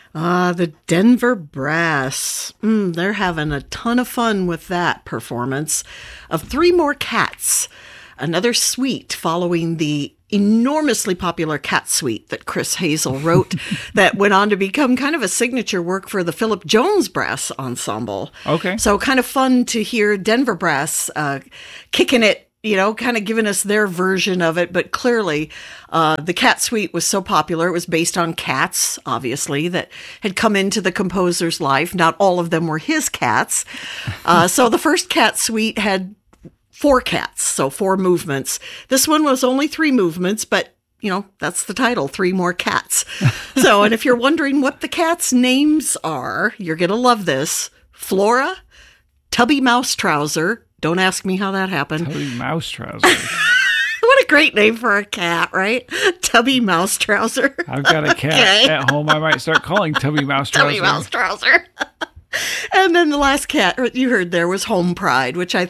The Denver Brass. They're having a ton of fun with that performance of Three More Cats, another suite following the enormously popular Cat Suite that Chris Hazel wrote that went on to become kind of a signature work for the Philip Jones Brass Ensemble. Okay. So kind of fun to hear Denver Brass kicking it, kind of giving us their version of it. But clearly, the Cat Suite was so popular. It was based on cats, obviously, that had come into the composer's life. Not all of them were his cats. So the first Cat Suite had 4 cats, so 4 movements. This one was only 3 movements, but, that's the title, Three More Cats. So, and if you're wondering what the cats' names are, you're going to love this. Flora, Tubby Mouse Trouser. Don't ask me how that happened. Tubby Mouse Trouser. What a great name for a cat, right? Tubby Mouse Trouser. I've got a cat at home I might start calling Tubby Mouse Trouser. Tubby Mouse Trouser. And then the last cat you heard there was Home Pride, which I